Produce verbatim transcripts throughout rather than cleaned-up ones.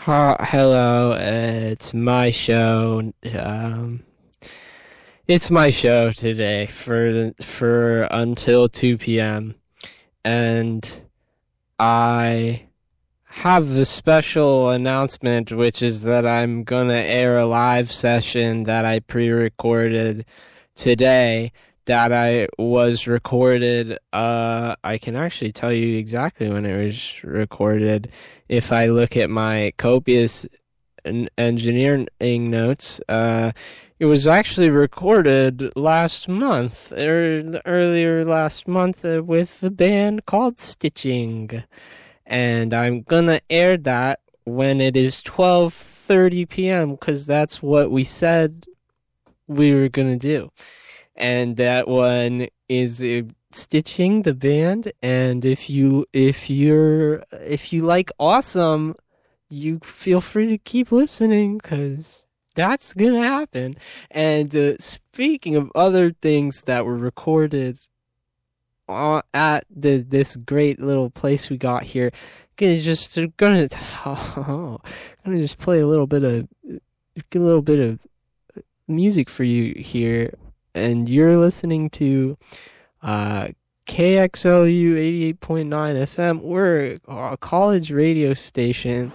Ha, hello, it's my show. Um, it's my show today for for until two p.m. and I have a special announcement, which is that I'm gonna air a live session that I pre-recorded today. That I was recorded. Uh, I can actually tell you exactly when it was recorded. If I look at my copious engineering notes, uh, it was actually recorded last month, or earlier last month, uh, with the band called Stitching, and I'm gonna air that when it is twelve thirty p.m. because that's what we said we were gonna do. And that one is uh, Stitching, the band. And if you if you're if you like awesome, you feel free to keep listening because that's gonna happen. And uh, speaking of other things that were recorded uh, at the this great little place we got here, gonna just gonna oh, gonna just play a little bit of a little bit of music for you here. And you're listening to uh, K X L U eighty-eight point nine F M. We're a college radio station.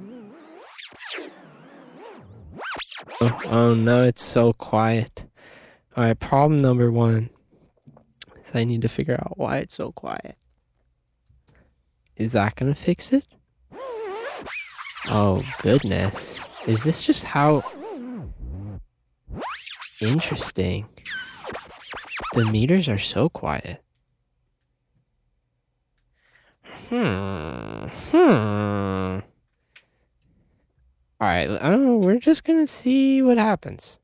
Oh, oh no, it's so quiet. Alright, problem number one is I need to figure out why it's so quiet. Is that gonna fix it? Oh, goodness. Is this just how... Interesting. The meters are so quiet. Hmm. Hmm. Alright, I don't know. We're just gonna see what happens.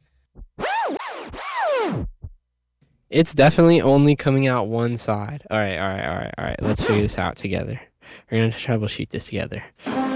It's definitely only coming out one side. Alright, alright, alright, alright. Let's figure this out together. We're gonna troubleshoot this together.